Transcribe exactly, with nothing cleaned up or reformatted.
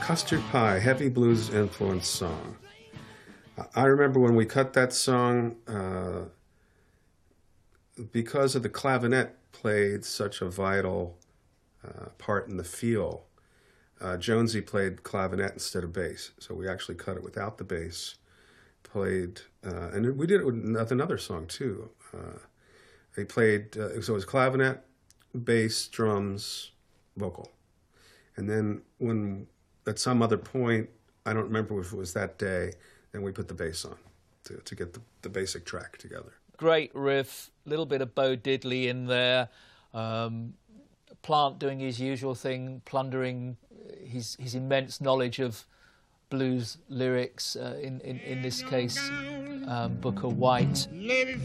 Custard Pie, heavy blues influenced song. I remember when we cut that song, uh, because of the clavinet played such a vital uh, part in the feel. Uh, Jonesy played clavinet instead of bass, so we actually cut it without the bass. Played, uh, and we did it with another song too. Uh, he played, uh, so it was clavinet, bass, drums, vocal. And then when, at some other point, I don't remember if it was that day, then we put the bass on to, to get the, the basic track together. Great riff, little bit of Bo Diddley in there, um, Plant doing his usual thing, plundering his, his immense knowledge of blues lyrics, uh, in, in, in this case, um, Booker White.